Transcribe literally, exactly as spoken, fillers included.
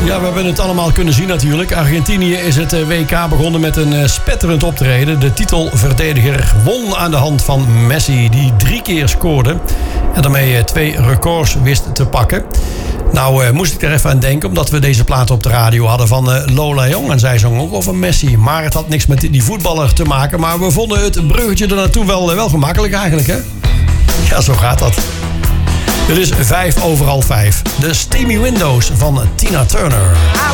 Ja, we hebben het allemaal kunnen zien natuurlijk. Argentinië is het W K begonnen met een spetterend optreden. De titelverdediger won aan de hand van Messi, die drie keer scoorde. En daarmee twee records wist te pakken. Nou uh, moest ik er even aan denken, omdat we deze plaat op de radio hadden van uh, Lola Jong. En zij zong ook over Messi. Maar het had niks met die voetballer te maken. Maar we vonden het bruggetje er naartoe wel, wel gemakkelijk eigenlijk, hè? Ja, zo gaat dat. Het is vijf over half vijf. De Steamy Windows van Tina Turner.